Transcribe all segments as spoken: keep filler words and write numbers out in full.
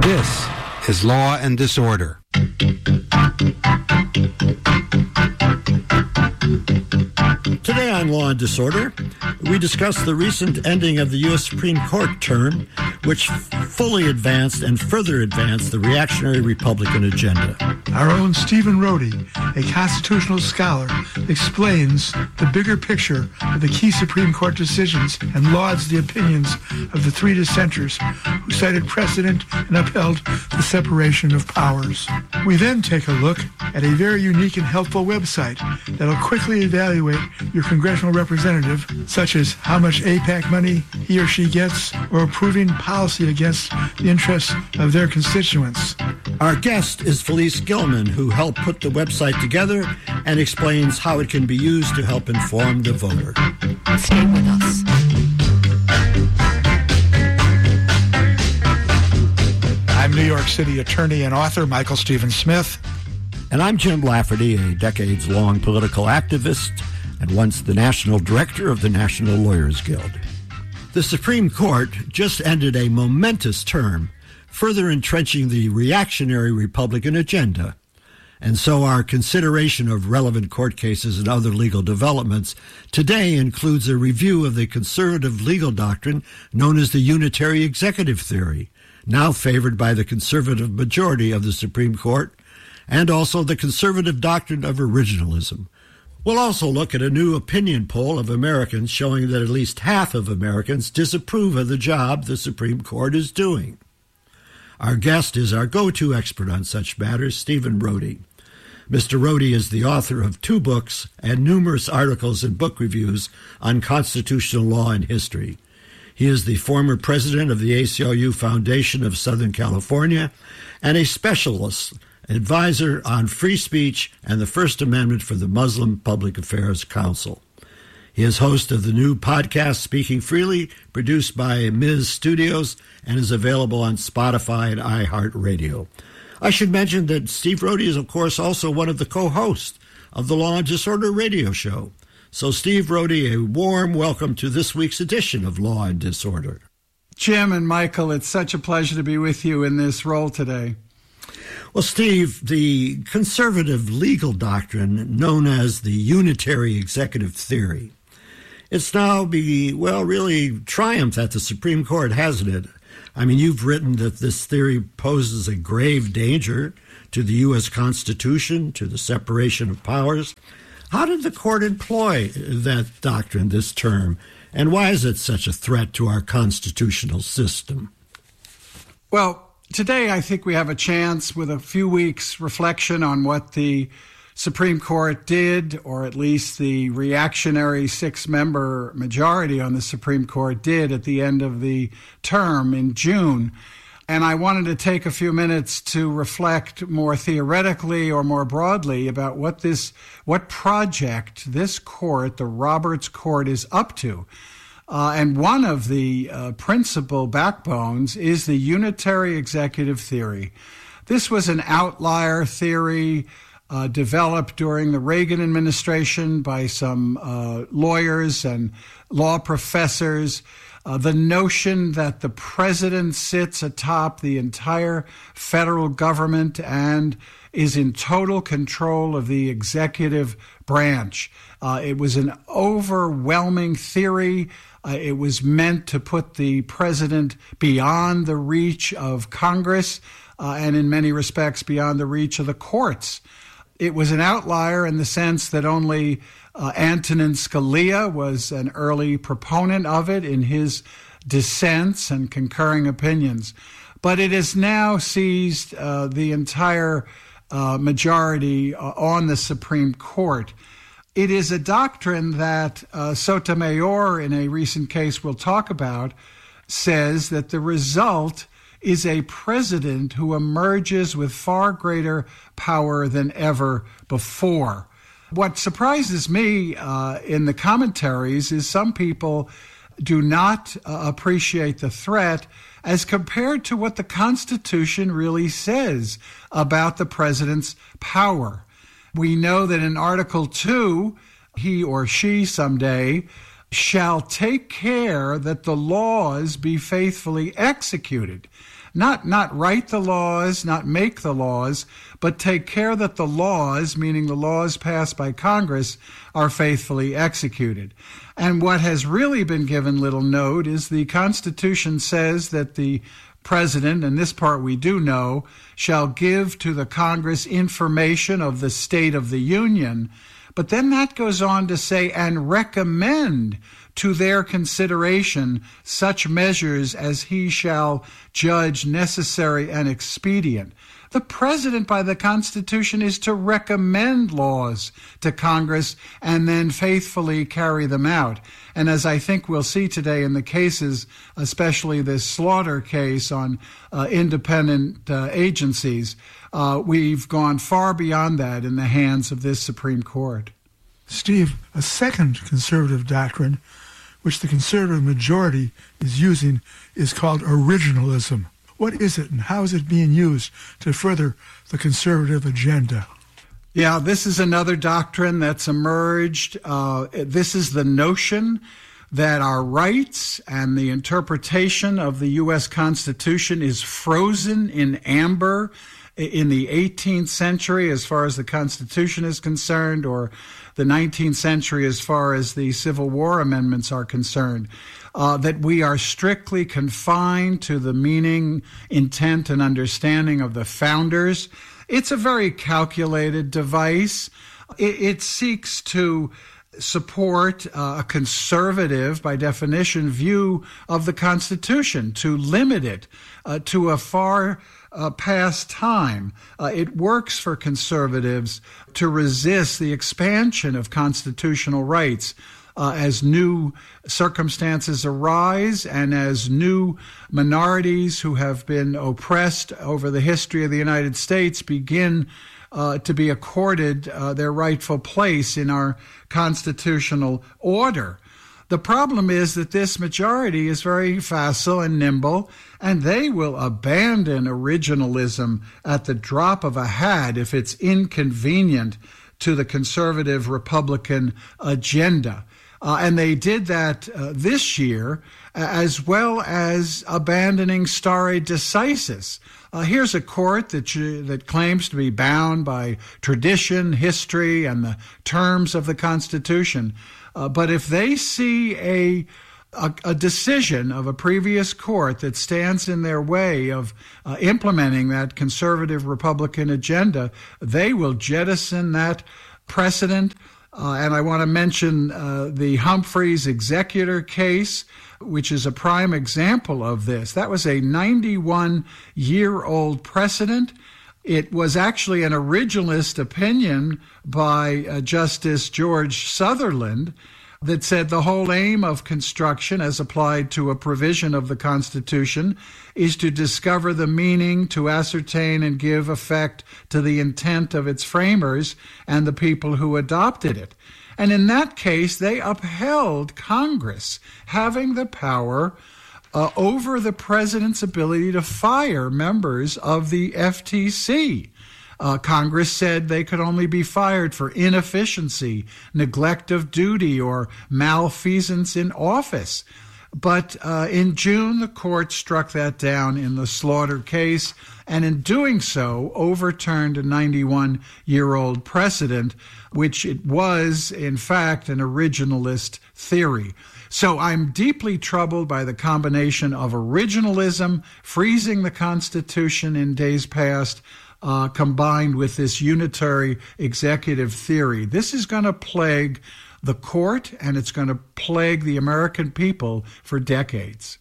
This is Law and Disorder. Today on Law and Disorder, we discuss the recent ending of the U S Supreme Court term, which fully advanced and further advanced the reactionary Republican agenda. Our own Stephen Rohde, a constitutional scholar, explains the bigger picture of the key Supreme Court decisions and lauds the opinions of the three dissenters who cited precedent and upheld the separation of powers. We then take a look at a very unique and helpful website that'll quickly evaluate your congressional representative, such as how much A PAC money he or she gets, or approving policy against the interests of their constituents. Our guest is Felice Gilman, who helped put the website together and explains how it can be used to help inform the voter. Stay with us. I'm New York City attorney and author Michael Stephen Smith. And I'm Jim Lafferty, a decades-long political activist and once the national director of the National Lawyers Guild. The Supreme Court just ended a momentous term, further entrenching the reactionary Republican agenda. And so our consideration of relevant court cases and other legal developments today includes a review of the conservative legal doctrine known as the unitary executive theory, now favored by the conservative majority of the Supreme Court, and also the conservative doctrine of originalism. We'll also look at a new opinion poll of Americans showing that at least half of Americans disapprove of the job the Supreme Court is doing. Our guest is our go-to expert on such matters, Stephen Rohde. Mister Rohde is the author of two books and numerous articles and book reviews on constitutional law and history. He is the former president of the A C L U Foundation of Southern California and a specialist advisor on free speech and the First Amendment for the Muslim Public Affairs Council. He is host of the new podcast Speaking Freely, produced by Miz Studios, and is available on Spotify and iHeartRadio. I should mention that Steve Rohde is, of course, also one of the co-hosts of the Law and Disorder radio show. So, Steve Rohde, a warm welcome to this week's edition of Law and Disorder. Jim and Michael, it's such a pleasure to be with you in this role today. Well, Steve, the conservative legal doctrine known as the unitary executive theory, it's now be, well, really triumphed at the Supreme Court, hasn't it? I mean, you've written that this theory poses a grave danger to the U S Constitution, to the separation of powers. How did the court employ that doctrine this term, and why is it such a threat to our constitutional system? Well, today, I think we have a chance with a few weeks' reflection on what the Supreme Court did, or at least the reactionary six-member majority on the Supreme Court did at the end of the term in June. And I wanted to take a few minutes to reflect more theoretically or more broadly about what this, what project this court, the Roberts Court, is up to. Uh, and one of the uh, principal backbones is the unitary executive theory. This was an outlier theory uh, developed during the Reagan administration by some uh, lawyers and law professors. Uh, the notion that the president sits atop the entire federal government and is in total control of the executive branch. Uh, it was an overwhelming theory. Uh, it was meant to put the president beyond the reach of Congress uh, and in many respects beyond the reach of the courts. It was an outlier in the sense that only uh, Antonin Scalia was an early proponent of it in his dissents and concurring opinions. But it has now seized uh, the entire uh, majority uh, on the Supreme Court. It is a doctrine that uh, Sotomayor, in a recent case we'll talk about, says that the result is a president who emerges with far greater power than ever before. What surprises me uh, in the commentaries is some people do not uh, appreciate the threat as compared to what the Constitution really says about the president's power. We know that in Article two, he or she someday shall take care that the laws be faithfully executed. Not, not write the laws, not make the laws, but take care that the laws, meaning the laws passed by Congress, are faithfully executed. And what has really been given little note is the Constitution says that the President, and this part we do know, shall give to the Congress information of the state of the Union. But then that goes on to say, and recommend to their consideration such measures as he shall judge necessary and expedient. The President, by the Constitution, is to recommend laws to Congress and then faithfully carry them out. And as I think we'll see today in the cases, especially this Slaughter case on uh, independent uh, agencies, uh, we've gone far beyond that in the hands of this Supreme Court. Steve, a second conservative doctrine, which the conservative majority is using, is called originalism. What is it, and how is it being used to further the conservative agenda? Yeah, this is another doctrine that's emerged. Uh, this is the notion that our rights and the interpretation of the U S Constitution is frozen in amber in the eighteenth century as far as the Constitution is concerned, or the nineteenth century as far as the Civil War amendments are concerned. Uh, that we are strictly confined to the meaning, intent, and understanding of the founders. It's a very calculated device. It, it seeks to support uh, a conservative, by definition, view of the Constitution, to limit it uh, to a far uh, past time. Uh, it works for conservatives to resist the expansion of constitutional rights. Uh, as new circumstances arise and as new minorities who have been oppressed over the history of the United States begin uh, to be accorded uh, their rightful place in our constitutional order. The problem is that this majority is very facile and nimble, and they will abandon originalism at the drop of a hat if it's inconvenient to the conservative Republican agenda. Uh, and they did that uh, this year, uh, as well as abandoning stare decisis. Uh, here's a court that you, that claims to be bound by tradition, history, and the terms of the Constitution. Uh, but if they see a, a a decision of a previous court that stands in their way of uh, implementing that conservative Republican agenda, they will jettison that precedent. Uh, and I want to mention uh, the Humphreys executor case, which is a prime example of this. That was a ninety-one-year-old precedent. It was actually an originalist opinion by uh, Justice George Sutherland that said the whole aim of construction, as applied to a provision of the Constitution, is to discover the meaning, to ascertain and give effect to the intent of its framers and the people who adopted it. And in that case, they upheld Congress having the power uh, over the president's ability to fire members of the F T C. Uh, Congress said they could only be fired for inefficiency, neglect of duty, or malfeasance in office. But uh, in June, the court struck that down in the Slaughter case, and in doing so, overturned a ninety-one-year-old precedent, which it was, in fact, an originalist theory. So I'm deeply troubled by the combination of originalism, freezing the Constitution in days past, Uh, combined with this unitary executive theory. This is going to plague the court, and it's going to plague the American people for decades.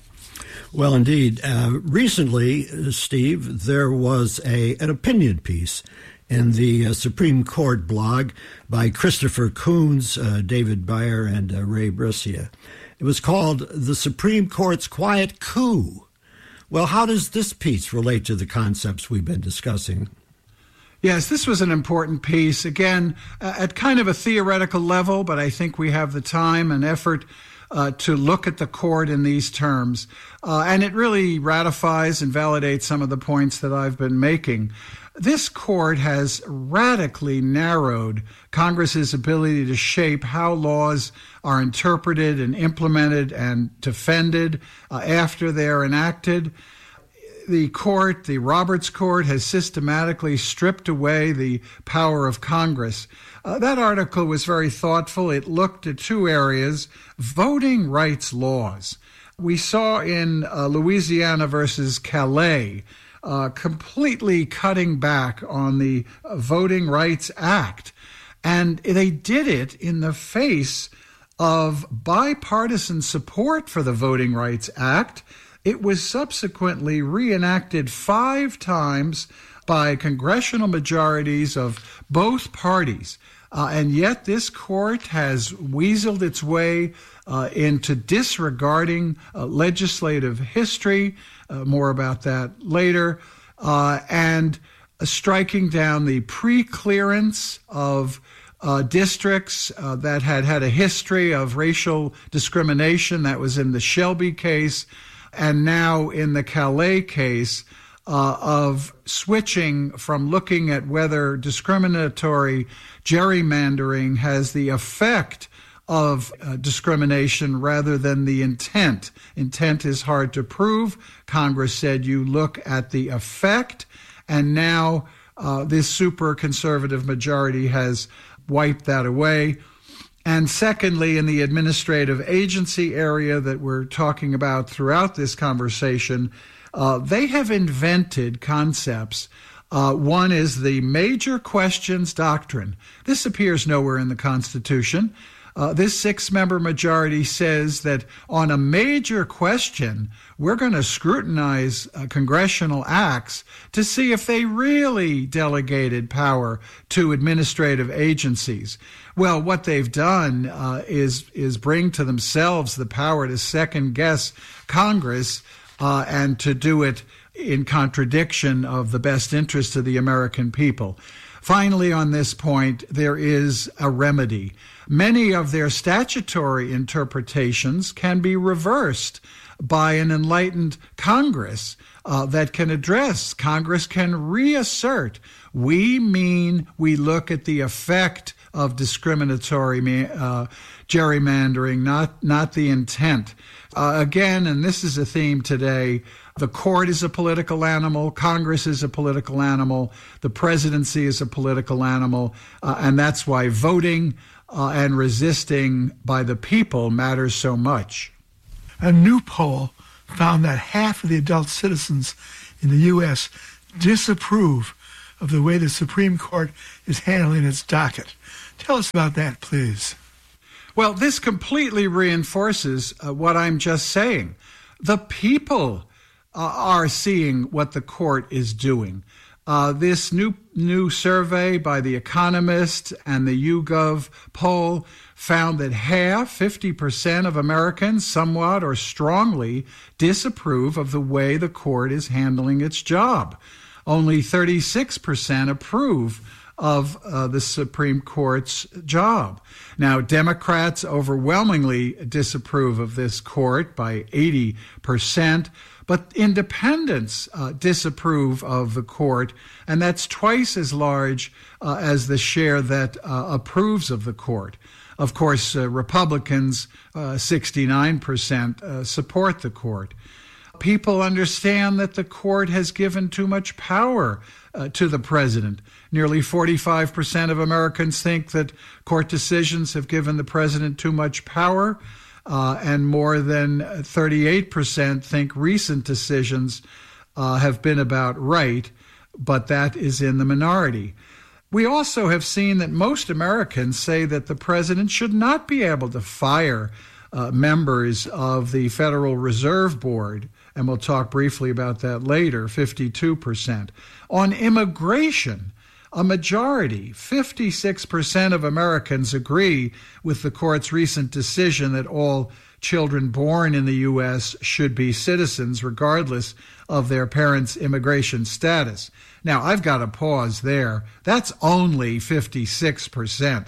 Well, indeed. Uh, recently, Steve, there was a an opinion piece in the uh, Supreme Court blog by Christopher Coons, uh, David Beyer, and uh, Ray Brescia. It was called "The Supreme Court's Quiet Coup." Well, how does this piece relate to the concepts we've been discussing? Yes, this was an important piece, again, uh, at kind of a theoretical level, but I think we have the time and effort uh, to look at the court in these terms. Uh, and it really ratifies and validates some of the points that I've been making. This court has radically narrowed Congress's ability to shape how laws are interpreted and implemented and defended uh, after they're enacted. The court, the Roberts Court, has systematically stripped away the power of Congress. Uh, that article was very thoughtful. It looked at two areas: voting rights laws. We saw in uh, Louisiana versus Calais, uh, completely cutting back on the uh, Voting Rights Act. And they did it in the face of bipartisan support for the Voting Rights Act. It was subsequently reenacted five times by congressional majorities of both parties. Uh, and yet this court has weaseled its way uh, into disregarding uh, legislative history. Uh, more about that later. Uh, and uh, striking down the pre-clearance of uh, districts uh, that had had a history of racial discrimination. That was in the Shelby case. And now in the Calais case, uh, of switching from looking at whether discriminatory gerrymandering has the effect of uh, discrimination rather than the intent. Intent is hard to prove. Congress said you look at the effect, and now uh, this super conservative majority has wiped that away. And secondly, in the administrative agency area that we're talking about throughout this conversation, uh, they have invented concepts. Uh, one is the major questions doctrine. This appears nowhere in the Constitution. Uh, this six-member majority says that on a major question, we're going to scrutinize uh, congressional acts to see if they really delegated power to administrative agencies. Well, what they've done uh, is is bring to themselves the power to second-guess Congress uh, and to do it in contradiction of the best interest of the American people. Finally, on this point, there is a remedy. Many of their statutory interpretations can be reversed by an enlightened Congress uh, that can address. Congress can reassert. We mean we look at the effect of discriminatory uh, gerrymandering, not, not the intent. Uh, again, and this is a theme today, the court is a political animal, Congress is a political animal, the presidency is a political animal, uh, and that's why voting uh, and resisting by the people matters so much. A new poll found that half of the adult citizens in the U S disapprove of the way the Supreme Court is handling its docket. Tell us about that, please. Well, this completely reinforces uh, what I'm just saying. The people uh, are seeing what the court is doing. Uh, this new new survey by The Economist and the YouGov poll found that half, fifty percent of Americans somewhat or strongly disapprove of the way the court is handling its job. Only thirty-six percent approve of uh, the Supreme Court's job. Now, Democrats overwhelmingly disapprove of this court by eighty percent, but independents uh, disapprove of the court, and that's twice as large uh, as the share that uh, approves of the court. Of course, uh, Republicans, uh, sixty-nine percent, uh, support the court. People understand that the court has given too much power uh, to the president. Nearly forty-five percent of Americans think that court decisions have given the president too much power, uh, and more than thirty-eight percent think recent decisions uh, have been about right, but that is in the minority. We also have seen that most Americans say that the president should not be able to fire uh, members of the Federal Reserve Board, and we'll talk briefly about that later, fifty-two percent. On immigration, a majority, fifty-six percent of Americans agree with the court's recent decision that all children born in the U S should be citizens regardless of their parents' immigration status. Now, I've got to pause there. That's only fifty-six percent.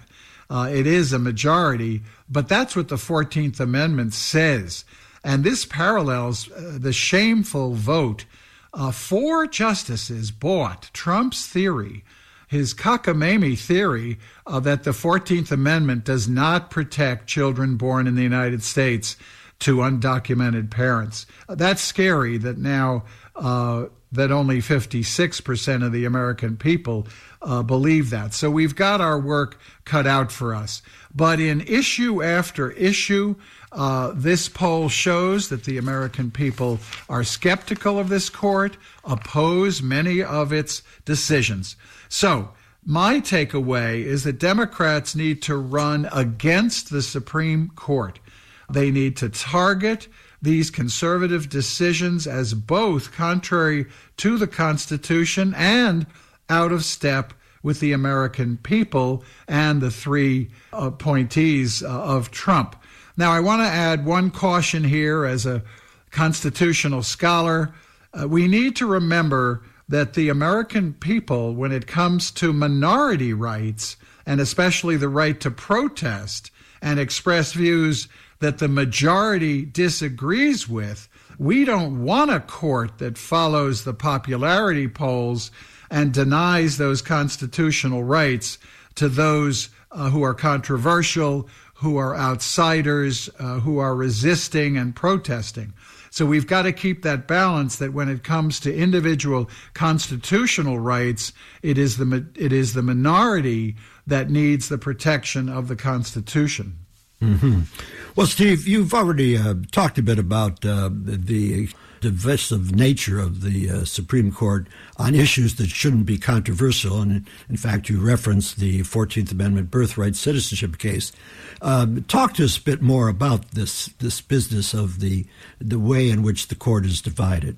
Uh, it is a majority, but that's what the fourteenth Amendment says. And this parallels uh, the shameful vote. Uh, four justices bought Trump's theory, his cockamamie theory uh, that the fourteenth Amendment does not protect children born in the United States to undocumented parents. Uh, that's scary that now uh, that only fifty-six percent of the American people uh, believe that. So we've got our work cut out for us. But in issue after issue, uh, this poll shows that the American people are skeptical of this court, oppose many of its decisions. So my takeaway is that Democrats need to run against the Supreme Court. They need to target these conservative decisions as both contrary to the Constitution and out of step with the American people and the three appointees uh, of Trump. Now, I want to add one caution here as a constitutional scholar. Uh, we need to remember that the American people, when it comes to minority rights, and especially the right to protest and express views that the majority disagrees with, we don't want a court that follows the popularity polls and denies those constitutional rights to those uh, who are controversial, who are outsiders, uh, who are resisting and protesting. So we've got to keep that balance that when it comes to individual constitutional rights, it is the it is the minority that needs the protection of the Constitution. Mm-hmm. Well, Steve, you've already uh, talked a bit about uh, the divisive nature of the uh, Supreme Court on issues that shouldn't be controversial. And in fact, you referenced the fourteenth Amendment birthright citizenship case. Um, talk to us a bit more about this this business of the the way in which the court is divided.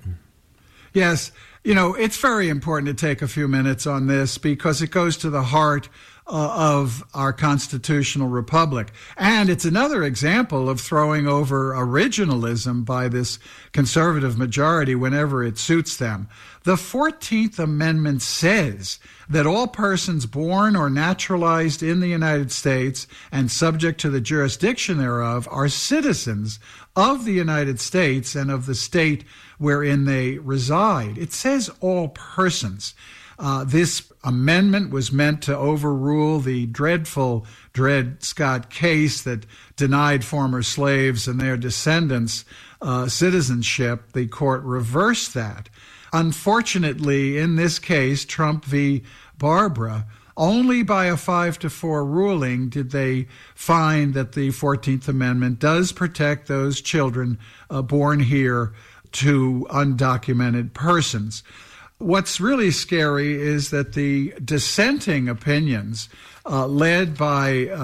Yes. You know, it's very important to take a few minutes on this because it goes to the heart Uh, of our constitutional republic. And it's another example of throwing over originalism by this conservative majority whenever it suits them. The fourteenth Amendment says that all persons born or naturalized in the United States and subject to the jurisdiction thereof are citizens of the United States and of the state wherein they reside. It says all persons. Uh, this amendment was meant to overrule the dreadful Dred Scott case that denied former slaves and their descendants uh, citizenship. The court reversed that. Unfortunately, in this case, Trump v. Barbara, only by a five to four ruling did they find that the fourteenth Amendment does protect those children uh, born here to undocumented persons. What's really scary is that the dissenting opinions uh, led by uh,